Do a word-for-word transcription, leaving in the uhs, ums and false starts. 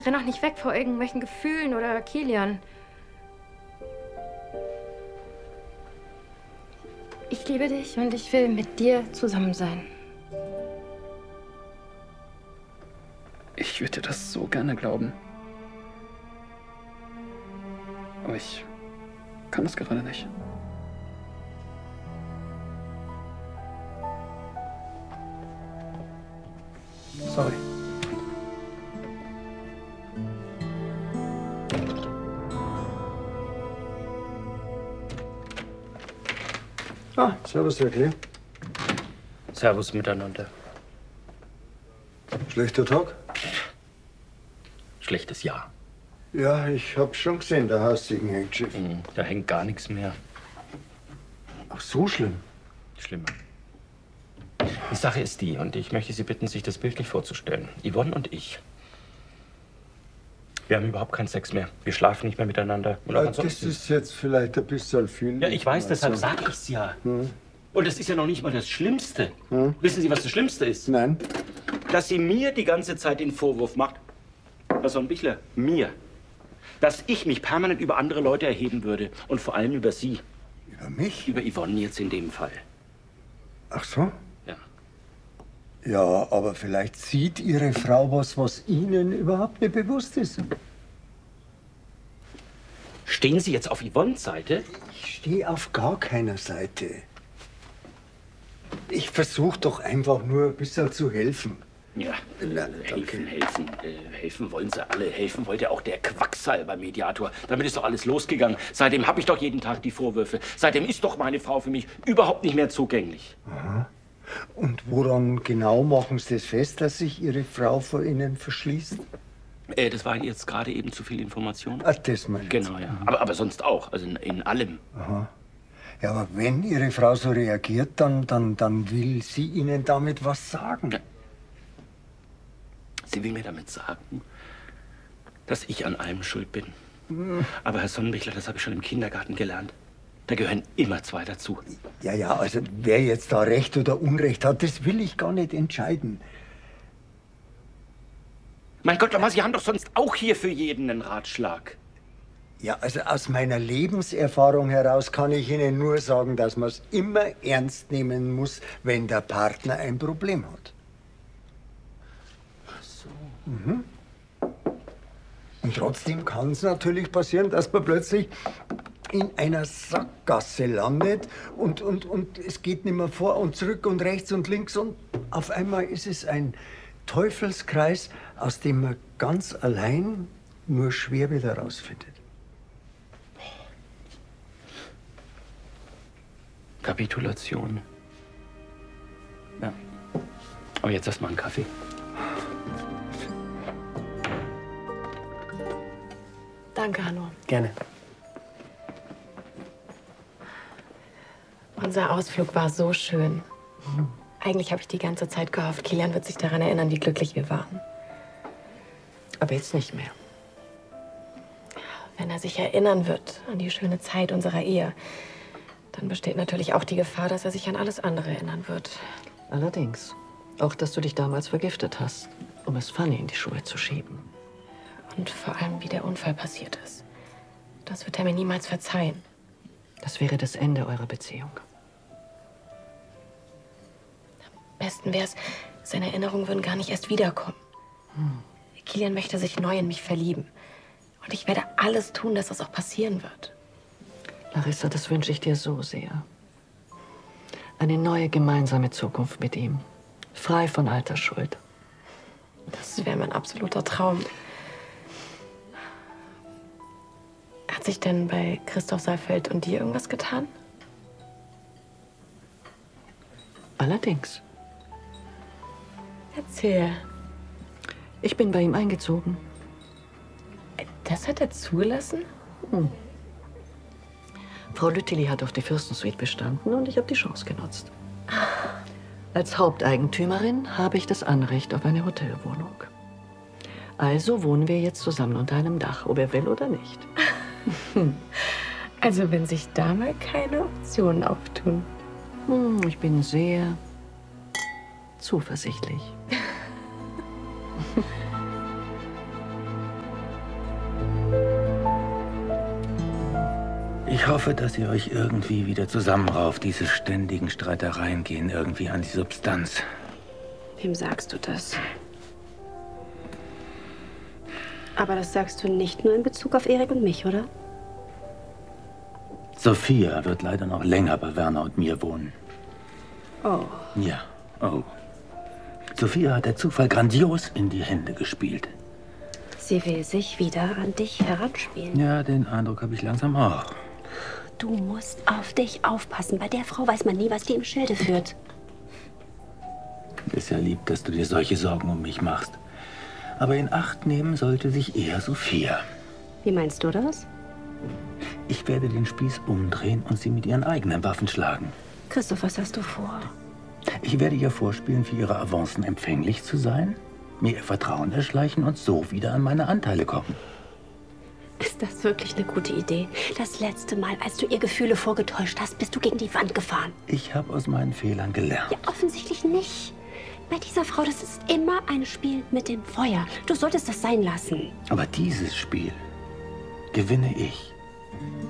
Renn auch nicht weg vor irgendwelchen Gefühlen oder Kilian. Ich liebe dich und ich will mit dir zusammen sein. Ich würde das so gerne glauben. Aber ich kann das gerade nicht. Sorry. Ah, servus, Herr Klee. Servus miteinander. Schlechter Tag? Schlechtes Jahr. Ja, ich hab schon gesehen, der Haussegen hängt schief. Mhm, da hängt gar nichts mehr. Ach, so schlimm? Schlimmer. Die Sache ist die, und ich möchte Sie bitten, sich das bildlich vorzustellen. Yvonne und ich. Wir haben überhaupt keinen Sex mehr. Wir schlafen nicht mehr miteinander. Und auch Ja, das ist jetzt vielleicht ein bisschen viel. Ja, ich weiß, deshalb sage ich's ja. Hm. Und das ist ja noch nicht mal das Schlimmste. Hm? Wissen Sie, was das Schlimmste ist? Nein. Dass sie mir die ganze Zeit den Vorwurf macht, Herr Sonnenbichler, mir, dass ich mich permanent über andere Leute erheben würde. Und vor allem über Sie. Über mich? Über Yvonne jetzt in dem Fall. Ach so? Ja. Ja, aber vielleicht sieht Ihre Frau was, was Ihnen überhaupt nicht bewusst ist. Stehen Sie jetzt auf Yvonnes Seite? Ich stehe auf gar keiner Seite. Ich versuche doch einfach nur ein bisschen zu helfen. Ja, Na, helfen, helfen. Äh, helfen wollen sie alle. Helfen wollte auch der Quacksalber-Mediator. Damit ist doch alles losgegangen. Seitdem habe ich doch jeden Tag die Vorwürfe. Seitdem ist doch meine Frau für mich überhaupt nicht mehr zugänglich. Aha. Und woran genau machen Sie das fest, dass sich Ihre Frau vor Ihnen verschließt? Äh, das war jetzt gerade eben zu viel Information. Ach, das meine ich. Genau, ja. Aber, aber sonst auch. Also in, in allem. Aha. Ja, aber wenn Ihre Frau so reagiert, dann, dann, dann will sie Ihnen damit was sagen. Ja. Sie will mir damit sagen, dass ich an allem schuld bin. Hm. Aber Herr Sonnenbichler, das habe ich schon im Kindergarten gelernt. Da gehören immer zwei dazu. Ja, ja, also wer jetzt da Recht oder Unrecht hat, das will ich gar nicht entscheiden. Mein Gott, aber Sie haben doch sonst auch hier für jeden einen Ratschlag. Ja, also aus meiner Lebenserfahrung heraus kann ich Ihnen nur sagen, dass man es immer ernst nehmen muss, wenn der Partner ein Problem hat. Ach so. Mhm. Und trotzdem kann es natürlich passieren, dass man plötzlich in einer Sackgasse landet und, und, und es geht nicht mehr vor und zurück und rechts und links und auf einmal ist es ein Teufelskreis, aus dem man ganz allein nur schwer wieder rausfindet. Kapitulation. Ja. Aber jetzt erst mal einen Kaffee. Danke, Hanno. Gerne. Unser Ausflug war so schön. Eigentlich habe ich die ganze Zeit gehofft, Kilian wird sich daran erinnern, wie glücklich wir waren. Aber jetzt nicht mehr. Wenn er sich erinnern wird an die schöne Zeit unserer Ehe, dann besteht natürlich auch die Gefahr, dass er sich an alles andere erinnern wird. Allerdings. Auch, dass du dich damals vergiftet hast, um es Fanny in die Schuhe zu schieben. Und vor allem, wie der Unfall passiert ist. Das wird er mir niemals verzeihen. Das wäre das Ende eurer Beziehung. Am besten wäre es, seine Erinnerungen würden gar nicht erst wiederkommen. Hm. Kilian möchte sich neu in mich verlieben. Und ich werde alles tun, dass das auch passieren wird. Larissa, das wünsche ich dir so sehr. Eine neue gemeinsame Zukunft mit ihm. Frei von alter Schuld. Das wäre mein absoluter Traum. Hat sich denn bei Christoph Saalfeld und dir irgendwas getan? Allerdings. Erzähl. Ich bin bei ihm eingezogen. Das hat er zugelassen? Hm. Frau Lüttili hat auf die Fürstensuite bestanden und ich habe die Chance genutzt. Als Haupteigentümerin habe ich das Anrecht auf eine Hotelwohnung. Also wohnen wir jetzt zusammen unter einem Dach, ob er will oder nicht. Also wenn sich da mal keine Optionen auftun. Hm, ich bin sehr zuversichtlich. Ich hoffe, dass ihr euch irgendwie wieder zusammenrauft. Diese ständigen Streitereien gehen irgendwie an die Substanz. Wem sagst du das? Aber das sagst du nicht nur in Bezug auf Erik und mich, oder? Sophia wird leider noch länger bei Werner und mir wohnen. Oh. Ja, oh. Sophia hat der Zufall grandios in die Hände gespielt. Sie will sich wieder an dich heranspielen. Ja, den Eindruck habe ich langsam auch. Du musst auf dich aufpassen. Bei der Frau weiß man nie, was die im Schilde führt. Ist ja lieb, dass du dir solche Sorgen um mich machst. Aber in Acht nehmen sollte sich eher Sophia. Wie meinst du das? Ich werde den Spieß umdrehen und sie mit ihren eigenen Waffen schlagen. Christoph, was hast du vor? Ich werde ihr vorspielen, für ihre Avancen empfänglich zu sein, mir ihr Vertrauen erschleichen und so wieder an meine Anteile kommen. Ist das wirklich eine gute Idee? Das letzte Mal, als du ihr Gefühle vorgetäuscht hast, bist du gegen die Wand gefahren. Ich habe aus meinen Fehlern gelernt. Ja, offensichtlich nicht. Bei dieser Frau, das ist immer ein Spiel mit dem Feuer. Du solltest das sein lassen. Aber dieses Spiel gewinne ich.